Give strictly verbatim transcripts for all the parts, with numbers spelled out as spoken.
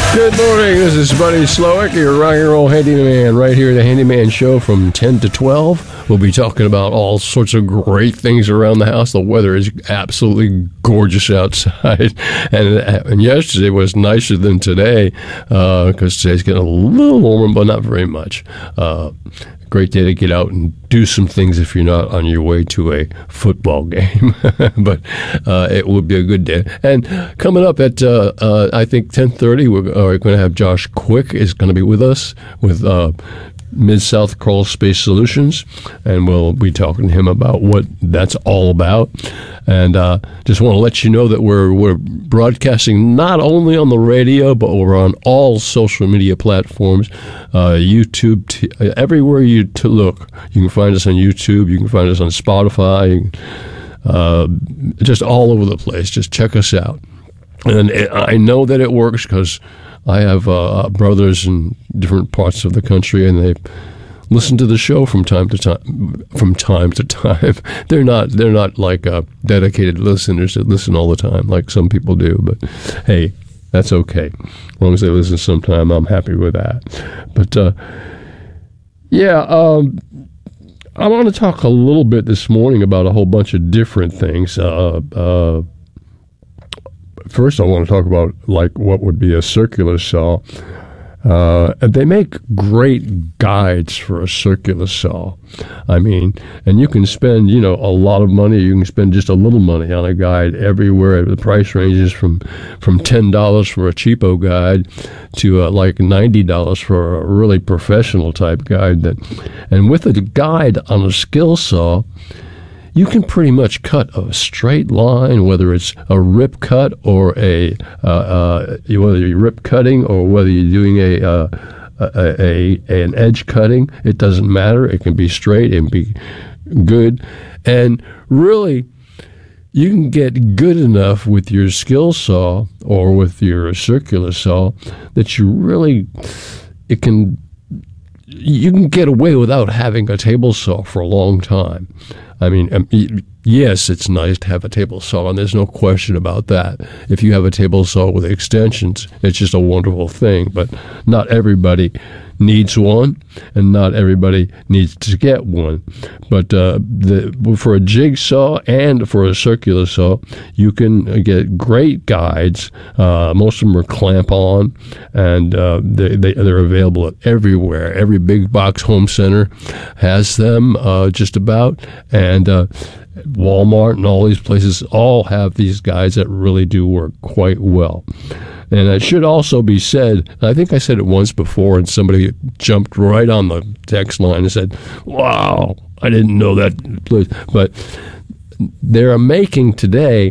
Good morning, this is Buddy Slowick, your rock and roll handyman, right here at the Handyman Show from ten to twelve. We'll be talking about all sorts of great things around the house. The weather is absolutely gorgeous outside, and, and yesterday was nicer than today, because uh, today's getting a little warmer, but not very much. Uh, Great day to get out and do some things if you're not on your way to a football game. But uh, it would be a good day. And coming up at, uh, uh, I think, ten thirty, we're, uh, we're going to have Josh Quick is going to be with us with uh, Mid-South Crawl Space Solutions. And we'll be talking to him about what that's all about. And uh, just want to let you know that we're we're broadcasting not only on the radio, but we're on all social media platforms, uh, YouTube, t- everywhere you to look. You can find us on YouTube. You can find us on Spotify. You can, uh, just all over the place. Just check us out. And it, I know that it works because I have uh, brothers in different parts of the country, and they listen to the show from time to time. From time to time, they're not they're not like uh, dedicated listeners that listen all the time, like some people do. But hey, that's okay. As long as they listen sometime, I'm happy with that. But uh, yeah, um, I want to talk a little bit this morning about a whole bunch of different things. Uh, uh, first, I want to talk about like what would be a circular saw. Uh, and they make great guides for a circular saw. I mean, and you can spend, you know, a lot of money. You can spend just a little money on a guide everywhere. The price ranges from, from ten dollars for a cheapo guide to uh, like ninety dollars for a really professional type guide. That, and with a guide on a skill saw, you can pretty much cut a straight line, whether it's a rip cut or a uh, uh, whether you're rip cutting or whether you're doing a, uh, a, a, a an edge cutting. It doesn't matter. It can be straight and be good, and really, you can get good enough with your skill saw or with your circular saw that you really it can you can get away without having a table saw for a long time. I mean, um, yes, it's nice to have a table saw, and there's no question about that. If you have a table saw with extensions, it's just a wonderful thing. But not everybody needs one, and not everybody needs to get one. But uh, the, for a jigsaw and for a circular saw, you can get great guides. Uh, most of them are clamp-on, and uh, they, they, they're available everywhere. Every big box home center has them, uh, just about, and uh, Walmart and all these places all have these guides that really do work quite well. And it should also be said, I think I said it once before, and somebody jumped right on the text line and said, wow, I didn't know that. But they're making today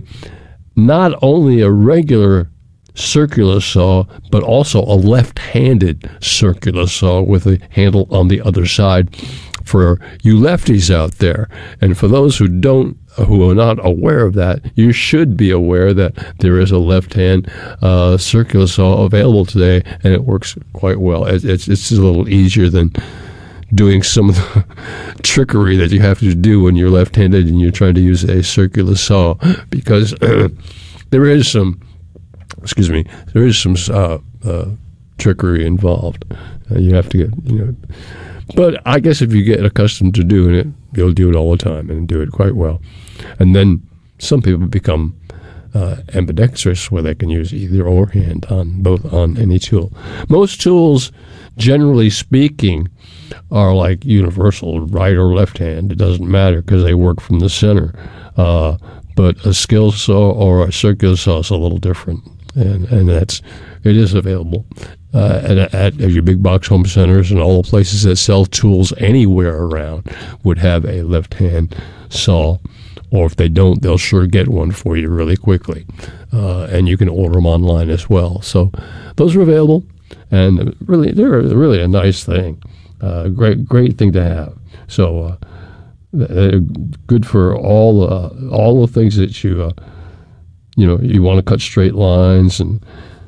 not only a regular circular saw, but also a left-handed circular saw with a handle on the other side for you lefties out there. And for those who don't, who are not aware of that, you should be aware that there is a left-hand uh, circular saw available today, and it works quite well. It, it's it's a little easier than doing some of the trickery that you have to do when you're left-handed and you're trying to use a circular saw, because uh, there is some, excuse me, there is some uh, uh, trickery involved. Uh, you have to get, you know. But I guess if you get accustomed to doing it, you'll do it all the time and do it quite well. And then some people become uh, ambidextrous, where they can use either or hand on both on any tool. Most tools, generally speaking, are like universal, right or left hand. It doesn't matter because they work from the center. Uh, but a skill saw or a circular saw is a little different, and and that's it is available. Uh, at, at your big box home centers and all the places that sell tools anywhere around would have a left-hand saw, or if they don't, they'll sure get one for you really quickly. Uh, and you can order them online as well. So those are available, and really, they're really a nice thing. Uh, great, great thing to have. So uh, they're good for all uh, all the things that you uh, you know you want to cut straight lines, and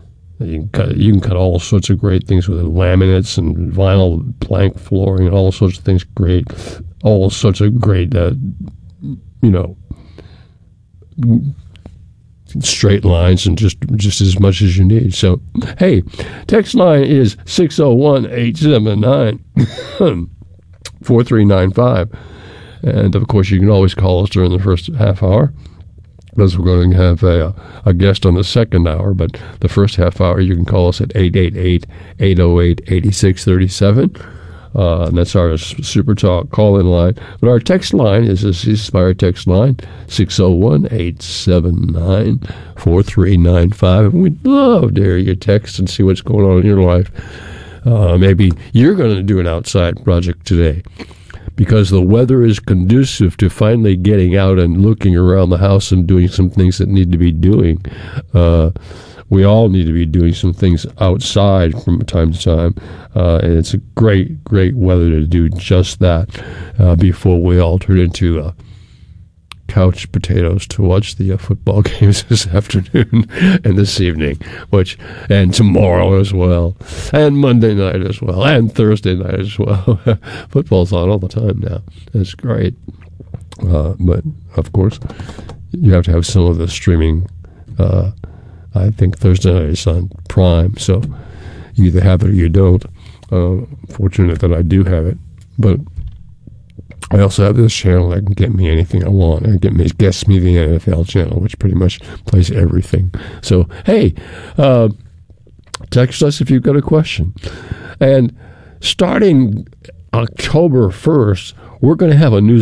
You can cut, you can cut all sorts of great things with laminates and vinyl plank flooring and all sorts of things great, all sorts of great, uh, you know, straight lines and just just as much as you need. So, hey, text line is six oh one, eight seven nine, four three nine five. And, of course, you can always call us during the first half hour, because we're going to have a, a guest on the second hour. But the first half hour, you can call us at eight eight eight, eight oh eight, eight six three seven. Uh, and that's our Super Talk call-in line. But our text line is a C Spire text line, six oh one, eight seven nine, four three nine five. And we'd love to hear your text and see what's going on in your life. Uh, maybe you're going to do an outside project today because the weather is conducive to finally getting out and looking around the house and doing some things that need to be doing. Uh, we all need to be doing some things outside from time to time. Uh, and it's a great, great weather to do just that uh, before we all turn into uh, couch potatoes to watch the uh, football games this afternoon and this evening, which and tomorrow as well, and Monday night as well, and Thursday night as well. Football's on all the time now. That's great. Uh, but, of course, you have to have some of the streaming. Uh, I think Thursday night is on Prime, so you either have it or you don't. Uh, fortunate that I do have it, but I also have this channel that can get me anything I want. It get me, gets me the N F L channel, which pretty much plays everything. So, hey, uh, text us if you've got a question. And starting October first, we're going to have a new